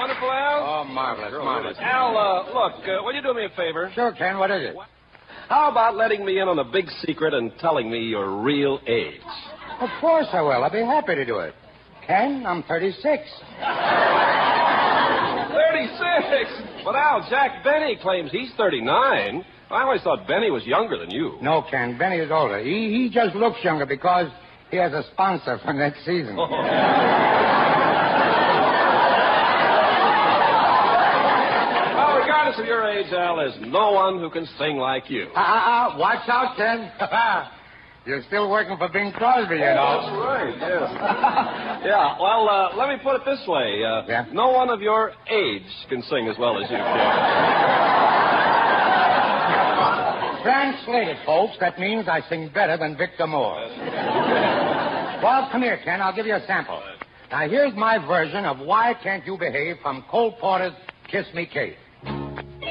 wonderful, Al? Oh, marvelous, marvelous. Al, look, will you do me a favor? Sure, Ken. What is it? How about letting me in on a big secret and telling me your real age? Of course I will. I'll be happy to do it. Ken, I'm 36. 36? But Al, Jack Benny claims he's 39. I always thought Benny was younger than you. No, Ken. Benny is older. He just looks younger because he has a sponsor for next season. Well, regardless of your age, Al, there's no one who can sing like you. Watch out, Ken. You're still working for Bing Crosby, you know. That's right, yes. Yeah, well, let me put it this way. Yeah? No one of your age can sing as well as you can. Translated, folks, that means I sing better than Victor Moore. Well, come here, Ken. I'll give you a sample. Now, here's my version of Why Can't You Behave from Cole Porter's Kiss Me, Kate.